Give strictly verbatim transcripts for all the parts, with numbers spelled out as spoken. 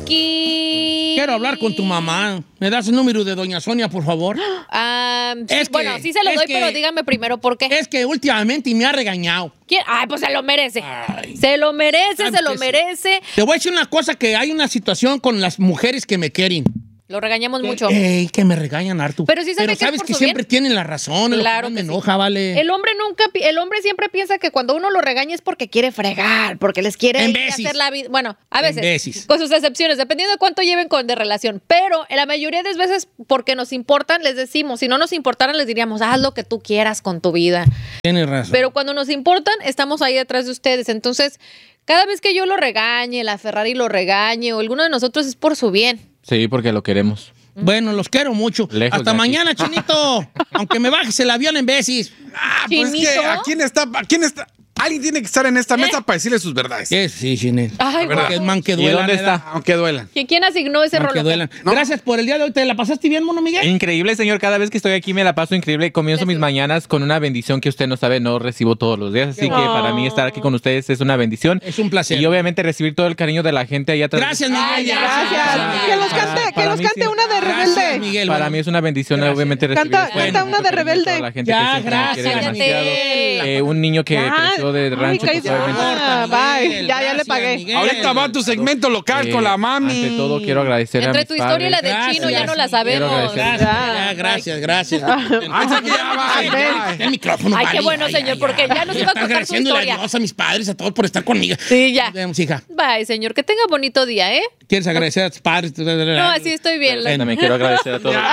Chiqui. Quiero hablar con tu mamá. ¿Me das el número de doña Sonia, por favor? Um, Es bueno, que- sí se lo es doy, que- pero dígame primero por qué. Es que últimamente me ha regañado. ¿Quién? Ay, pues se lo merece. Ay. Se lo merece, ¿Sabes se lo qué? merece. Te voy a decir una cosa, que hay una situación con las mujeres que me quieren. Lo regañamos mucho. Ey, que me regañan harto. Pero sí sabe que es sabes por que su siempre bien. tienen la razón. Claro Claro que me que sí. enoja, vale. El hombre nunca, pi- el hombre siempre piensa que cuando uno lo regaña es porque quiere fregar, porque les quiere En ahí veces. hacer la vida. Bueno, a veces, En veces. con sus excepciones, dependiendo de cuánto lleven con de relación. Pero en la mayoría de las veces, porque nos importan, les decimos. Si no nos importaran, les diríamos, haz lo que tú quieras con tu vida. Tienes razón. Pero cuando nos importan, estamos ahí detrás de ustedes. Entonces, cada vez que yo lo regañe, la Ferrari lo regañe o alguno de nosotros es por su bien. Sí, porque lo queremos. Bueno, los quiero mucho. Lejos Hasta de aquí. mañana, Chinito. Aunque me bajes el avión en veces. Ah, pues es que Chinito. ¿a quién está? ¿A quién está? Alguien tiene que estar en esta mesa para decirle sus verdades. Sí, sí, Chinito. Ay, Porque es man que ¿Y duelan. dónde ¿verdad? está? Aunque duelan. ¿Quién, quién asignó ese Man rol? que duelan. Gracias por el día de hoy. ¿Te la pasaste bien, mono Miguel? Increíble, señor. Cada vez que estoy aquí me la paso increíble. Comienzo mis mañanas con una bendición que usted no sabe, no recibo todos los días. Así que para mí estar aquí con ustedes es una bendición. Es un placer. Y obviamente recibir todo el cariño de la gente allá atrás. Gracias, Miguel. Ay, Gracias. Que nos cante, que Para nos mí cante sí. una de Gracias, Rebelde. Miguel. Para Bueno. mí es una bendición, Gracias. obviamente, recibir Canta- después canta una mucho de cariño Rebelde. toda la gente Ya, que siempre me gracias, quiere demasiado. Miguel. Eh, un niño que Ya. creció de Ay, rancho. pues, cállate. obviamente, Ah, bye. Ya, ya le pagué. Miguel. Ahorita va tu segmento local eh, con la mami. Ante todo, quiero agradecer a Entre mis tu historia y la padres. del Gracias. chino ya no la Quiero sabemos. agradecer. Gracias, Ya. ya, gracias, gracias. Ay, ya, ya, bye, bye. El micrófono. Ay, qué vale, bueno, señor, porque ya nos iba a contar su agradeciéndole historia. a Dios, a mis padres, a todos por estar conmigo. Sí, ya. Nos vemos, hija. Bye, señor. Que tenga bonito día, ¿eh? ¿Quieres agradecer a tus padres? No, así estoy bien. Eh, También quiero agradecer a todos.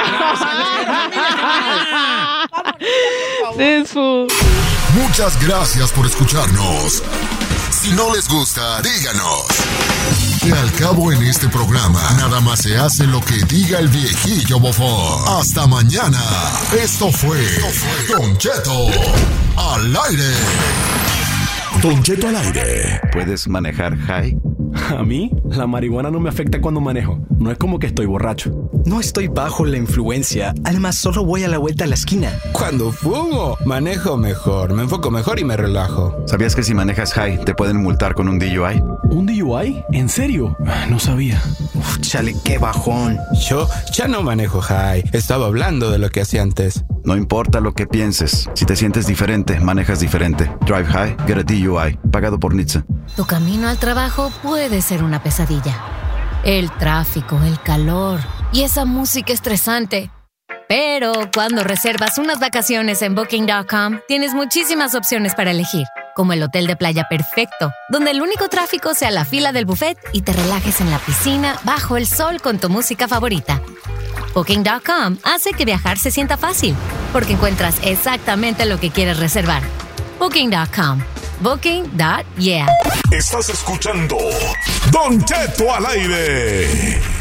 Eso. Muchas gracias por escucharnos. Si no les gusta, díganos. Que al cabo en este programa, nada más se hace lo que diga el viejillo bofón. Hasta mañana. Esto fue Don Cheto al aire. Don Cheto al aire. ¿Puedes manejar high? A mí, la marihuana no me afecta cuando manejo. No es como que estoy borracho. No estoy bajo la influencia. Además, solo voy a la vuelta a la esquina. Cuando fumo, manejo mejor, me enfoco mejor y me relajo. ¿Sabías que si manejas high te pueden multar con un D U I? ¿Un D U I? ¿En serio? No sabía. Uf, chale, qué bajón. Yo ya no manejo high. Estaba hablando de lo que hacía antes. No importa lo que pienses. Si te sientes diferente, manejas diferente. Drive high, get a D U I. Pagado por N H T S A. Tu camino al trabajo puede ser una pesadilla. El tráfico, el calor y esa música estresante. Pero cuando reservas unas vacaciones en Booking punto com, tienes muchísimas opciones para elegir, como el hotel de playa perfecto, donde el único tráfico sea la fila del buffet y te relajes en la piscina bajo el sol con tu música favorita. Booking punto com hace que viajar se sienta fácil, porque encuentras exactamente lo que quieres reservar. Booking punto com. Booking punto yeah. Estás escuchando Don Cheto al aire.